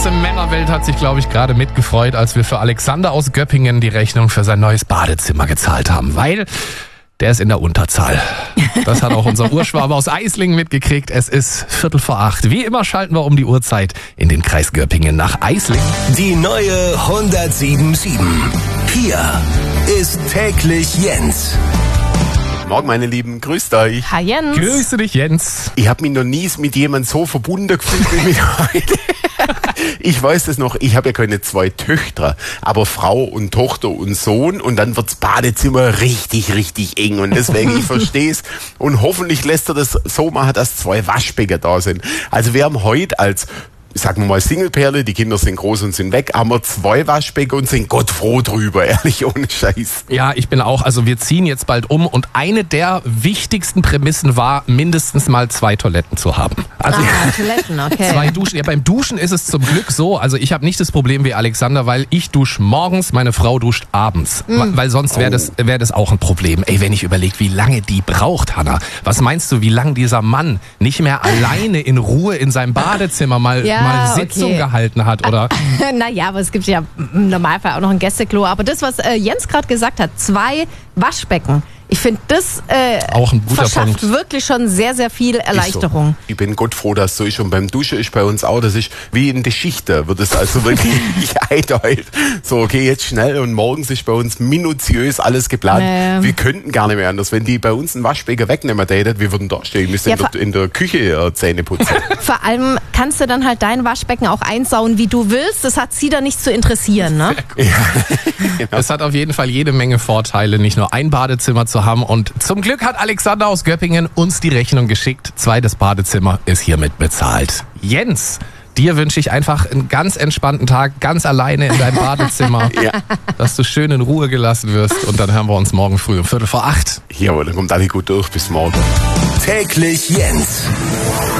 ganze Männerwelt hat sich, glaube ich, gerade mitgefreut, als wir für Alexander aus Göppingen die Rechnung für sein neues Badezimmer gezahlt haben, weil der ist in der Unterzahl. Das hat auch unser Urschwabe aus Eislingen mitgekriegt. Es ist 7:45. Wie immer schalten wir um die Uhrzeit in den Kreis Göppingen nach Eislingen. Die neue 107.7. Hier ist täglich Jens. Morgen, meine Lieben, grüßt euch. Hi Jens. Grüße dich, Jens. Ich habe mich noch nie mit jemandem so verbunden gefühlt wie mit heute. Ich weiß es noch, ich habe ja keine 2 Töchter, aber Frau und Tochter und Sohn und dann wirds Badezimmer richtig, richtig eng und deswegen, ich verstehe es und hoffentlich lässt er das so machen, dass 2 Waschbecken da sind. Also wir haben heute als, sagen wir mal, Singleperle, die Kinder sind groß und sind weg, haben wir 2 Waschbecken und sind Gott froh drüber, ehrlich, ohne Scheiß. Ja, ich bin auch, also wir ziehen jetzt bald um und eine der wichtigsten Prämissen war, mindestens mal 2 Toiletten zu haben. Also Toiletten, okay. 2 Duschen. Ja, beim Duschen ist es zum Glück so, also ich habe nicht das Problem wie Alexander, weil ich dusche morgens, meine Frau duscht abends. Weil sonst wäre das auch ein Problem. Ey, wenn ich überlege, wie lange die braucht, Hanna. Was meinst du, wie lange dieser Mann nicht mehr alleine in Ruhe in seinem Badezimmer mal Sitzung gehalten hat, oder? Naja, aber es gibt ja im Normalfall auch noch ein Gästeklo. Aber das, was Jens gerade gesagt hat, 2 Waschbecken. Ich finde, das auch ein guter verschafft Punkt. wirklich schon sehr, sehr viel Erleichterung. So. Ich bin Gott froh, dass so ist. Und beim Duschen ist bei uns auch, das ist wie in der Schicht, wird es also wirklich einteilt. So, okay, jetzt schnell und morgens ist bei uns minutiös alles geplant. Wir könnten gar nicht mehr anders. Wenn die bei uns einen Waschbecken wegnehmen täten, wir würden da stehen. Wir müssen in der Küche Zähne putzen. Vor allem kannst du dann halt dein Waschbecken auch einsauen, wie du willst. Das hat sie dann nicht zu interessieren, ne? Ja, genau. Es hat auf jeden Fall jede Menge Vorteile, nicht nur ein Badezimmer zu haben. Und zum Glück hat Alexander aus Göppingen uns die Rechnung geschickt. 2. Badezimmer ist hiermit bezahlt. Jens, dir wünsche ich einfach einen ganz entspannten Tag, ganz alleine in deinem Badezimmer. Ja. Dass du schön in Ruhe gelassen wirst. Und dann hören wir uns morgen früh um 7:45. Jawohl, dann kommt alle gut durch. Bis morgen. Täglich Jens.